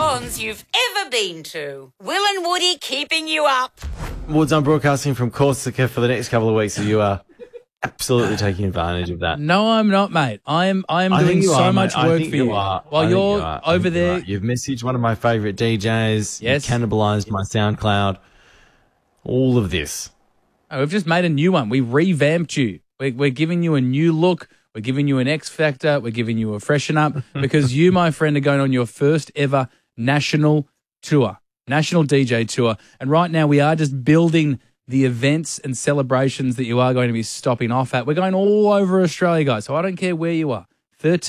cons you've ever been to. Will and Woody keeping you up. Woods, I'm broadcasting from Corsica for the next couple of weeks, so you are absolutely taking advantage of that. No, I'm not, mate. I am doing so much work for you. While you're over there. You've messaged one of my favourite DJs. Yes. You've cannibalised my SoundCloud. All of this. Oh, we've just made a new one. We revamped you. We're giving you a new look. We're giving you an X Factor. We're giving you a freshen up because you, my friend, are going on your first ever national tour, national DJ tour. And right now we are just building the events and celebrations that you are going to be stopping off at. We're going all over Australia, guys. So I don't care where you are. 13